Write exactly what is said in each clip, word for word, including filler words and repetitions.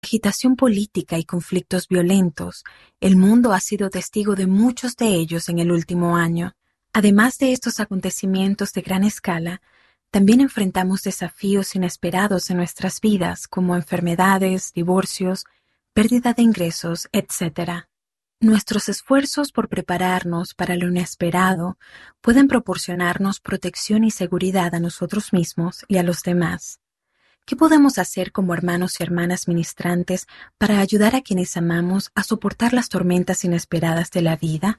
agitación política y conflictos violentos, el mundo ha sido testigo de muchos de ellos en el último año. Además de estos acontecimientos de gran escala, también enfrentamos desafíos inesperados en nuestras vidas como enfermedades, divorcios, pérdida de ingresos, etcétera. Nuestros esfuerzos por prepararnos para lo inesperado pueden proporcionarnos protección y seguridad a nosotros mismos y a los demás. ¿Qué podemos hacer como hermanos y hermanas ministrantes para ayudar a quienes amamos a soportar las tormentas inesperadas de la vida?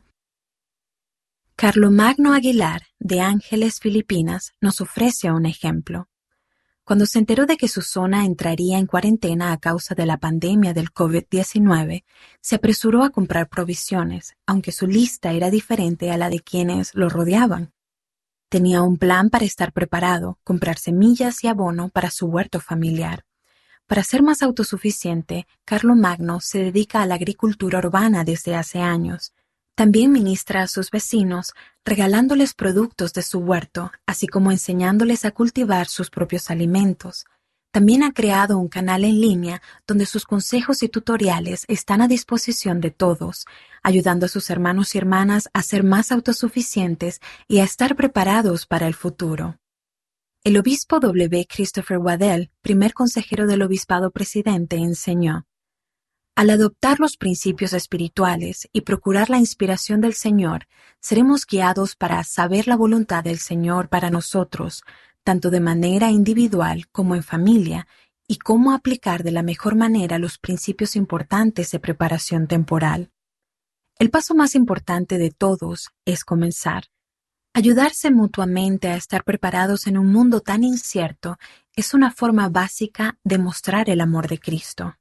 Carlomagno Aguilar, de Ángeles, Filipinas, nos ofrece un ejemplo. Cuando se enteró de que su zona entraría en cuarentena a causa de la pandemia del COVID diecinueve, se apresuró a comprar provisiones, aunque su lista era diferente a la de quienes lo rodeaban. Tenía un plan para estar preparado, comprar semillas y abono para su huerto familiar. Para ser más autosuficiente, Carlomagno se dedica a la agricultura urbana desde hace años. También ministra a sus vecinos, regalándoles productos de su huerto, así como enseñándoles a cultivar sus propios alimentos. También ha creado un canal en línea donde sus consejos y tutoriales están a disposición de todos, ayudando a sus hermanos y hermanas a ser más autosuficientes y a estar preparados para el futuro. El obispo W. Christopher Waddell, primer consejero del obispado presidente, enseñó: al adoptar los principios espirituales y procurar la inspiración del Señor, seremos guiados para saber la voluntad del Señor para nosotros, tanto de manera individual como en familia, y cómo aplicar de la mejor manera los principios importantes de preparación temporal. El paso más importante de todos es comenzar. Ayudarse mutuamente a estar preparados en un mundo tan incierto es una forma básica de mostrar el amor de Cristo.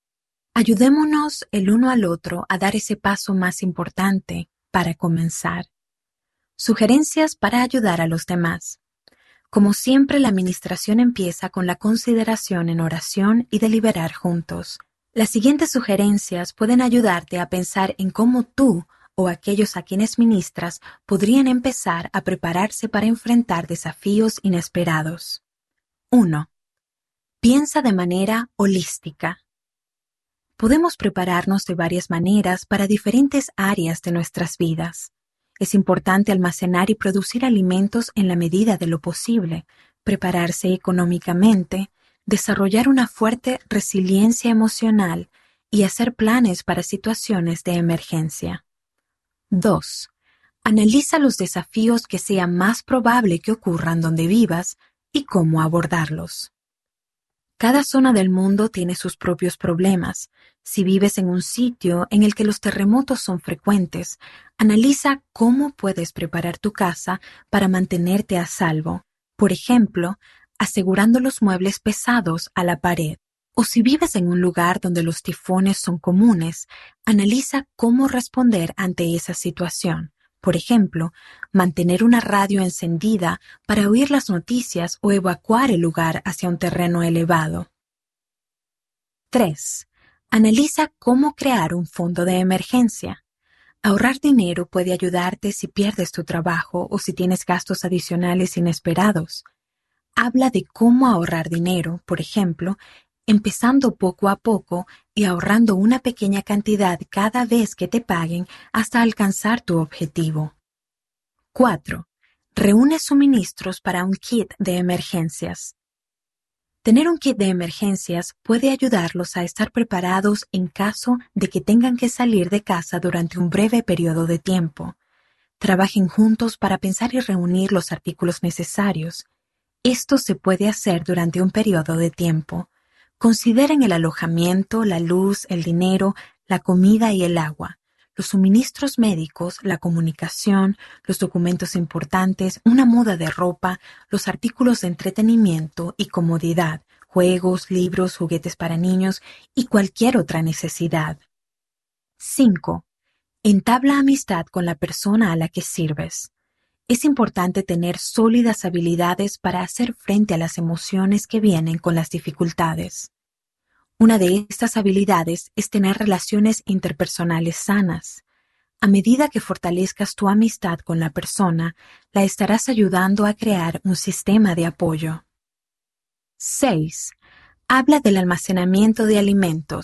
Ayudémonos el uno al otro a dar ese paso más importante para comenzar. Sugerencias para ayudar a los demás. Como siempre, la administración empieza con la consideración en oración y deliberar juntos. Las siguientes sugerencias pueden ayudarte a pensar en cómo tú o aquellos a quienes ministras podrían empezar a prepararse para enfrentar desafíos inesperados. uno. Piensa de manera holística. Podemos prepararnos de varias maneras para diferentes áreas de nuestras vidas. Es importante almacenar y producir alimentos en la medida de lo posible, prepararse económicamente, desarrollar una fuerte resiliencia emocional y hacer planes para situaciones de emergencia. dos. Analiza los desafíos que sea más probable que ocurran donde vivas y cómo abordarlos. Cada zona del mundo tiene sus propios problemas. Si vives en un sitio en el que los terremotos son frecuentes, analiza cómo puedes preparar tu casa para mantenerte a salvo. Por ejemplo, asegurando los muebles pesados a la pared. O si vives en un lugar donde los tifones son comunes, analiza cómo responder ante esa situación. Por ejemplo, mantener una radio encendida para oír las noticias o evacuar el lugar hacia un terreno elevado. tres. Analiza cómo crear un fondo de emergencia. Ahorrar dinero puede ayudarte si pierdes tu trabajo o si tienes gastos adicionales inesperados. Habla de cómo ahorrar dinero, por ejemplo, empezando poco a poco y ahorrando una pequeña cantidad cada vez que te paguen hasta alcanzar tu objetivo. cuatro. Reúne suministros para un kit de emergencias. Tener un kit de emergencias puede ayudarlos a estar preparados en caso de que tengan que salir de casa durante un breve periodo de tiempo. Trabajen juntos para pensar y reunir los artículos necesarios. Esto se puede hacer durante un periodo de tiempo. Consideren el alojamiento, la luz, el dinero, la comida y el agua, los suministros médicos, la comunicación, los documentos importantes, una muda de ropa, los artículos de entretenimiento y comodidad, juegos, libros, juguetes para niños y cualquier otra necesidad. cinco. Entabla amistad con la persona a la que sirves. Es importante tener sólidas habilidades para hacer frente a las emociones que vienen con las dificultades. Una de estas habilidades es tener relaciones interpersonales sanas. A medida que fortalezcas tu amistad con la persona, la estarás ayudando a crear un sistema de apoyo. seis. habla del almacenamiento de alimentos